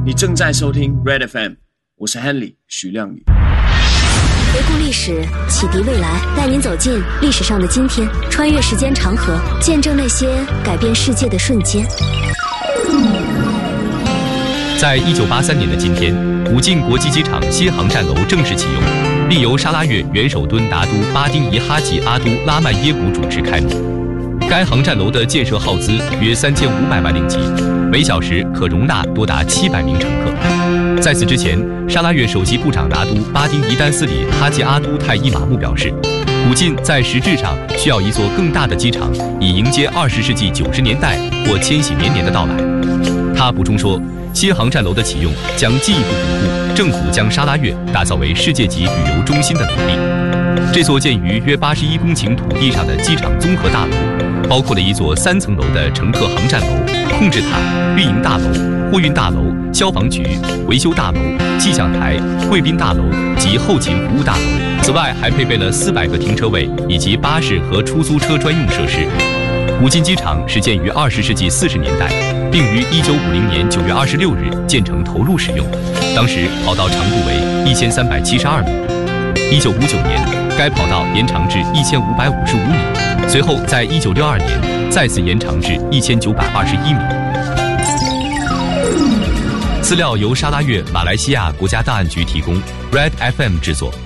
你正在收听 Red FM， 我是 Henry 徐亮宇。 回顾历史，启迪未来，带您走进历史上的今天，穿越时间长河，见证那些改变世界的瞬间。 在1983年的今天，武进国际机场新航站楼正式启用，并由沙拉越元首敦达都巴丁伊哈吉阿都拉曼耶古主持开幕。该航站楼的建设耗资约3500万令吉，每小时可容纳多达700名乘客。在此之前，沙拉越首席部长拿督巴丁伊丹斯里哈吉阿都泰伊马木表示，武进在实质上需要一座更大的机场，以迎接20世纪90年代或千禧年的到来。他补充说，新航站楼的启用将进一步巩固政府将沙拉越打造为世界级旅游中心的努力。这座建于约81公顷土地上的机场综合大楼，包括了一座3层楼的乘客航站楼、控制塔、运营大楼、货运大楼、消防局、维修大楼、气象台、贵宾大楼及后勤服务大楼。此外，还配备了400个停车位以及巴士和出租车专用设施。武进机场是建于20世纪40年代，并于1950年9月26日建成投入使用。当时跑道长度为1372米。1959年，该跑道延长至1555米，随后在1962年再次延长至1921米。资料由沙拉越马来西亚国家档案局提供 ，Red FM 制作。